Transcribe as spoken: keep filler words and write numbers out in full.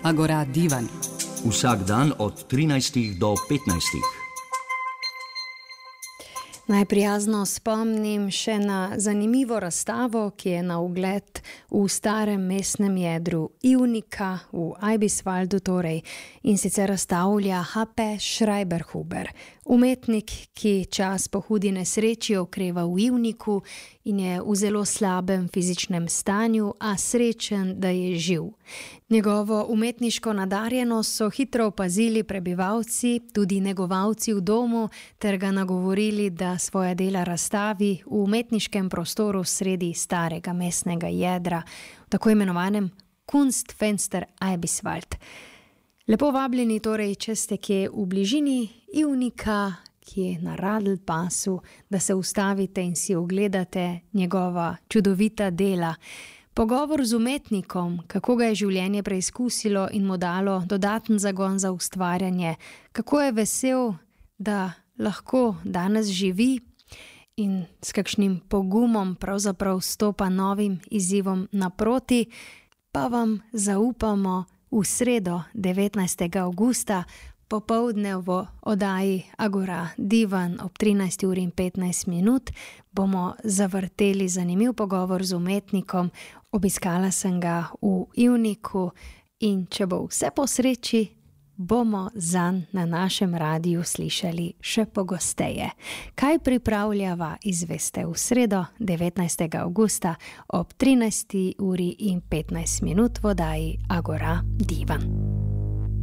Agora Divan. Vsak dan od trinajstih do petnajstih. Naj prijazno spomnim še na zanimivo razstavo, ki je na ogled v starem mestnem jedru Ivnika v Eibiswaldu, torej, in sicer razstavlja H P Schreiberhuber, umetnik, ki čas po hudi nesreči okreva v Ivniku in je v zelo slabem fizičnem stanju, a srečen, da je živ. Njegovo umetniško nadarjenost so hitro opazili prebivalci, tudi negovalci v domu, ter ga nagovorili, da svoja dela razstavi v umetniškem prostoru sredi starega mestnega jedra, v tako imenovanem Kunstfenster Eibiswald. Lepo vabljeni torej, če ste kje v bližini Ivnika, ki je na Radlpasu, da se ustavite in si ogledate njegova čudovita dela. Pogovor z umetnikom, kako ga je življenje preizkusilo in mu dalo dodaten zagon za ustvarjanje, kako je vesel, da lahko danes živi in s kakšnim pogumom pravzaprav stopa novim izzivom naproti, pa vam zaupamo v sredo devetnajstega avgusta popoldne v oddaji Agora Divan ob trinajsti uri in petnajst minut bomo zavrteli zanimiv pogovor z umetnikom. Obiskala sem ga v Ivniku in če bo vse po sreči, bomo zanj na našem radiju slišali še pogosteje. Kaj pripravljava, izveste v sredo devetnajstega avgusta ob trinajsti uri in petnajst minut v oddaji Agora Divan.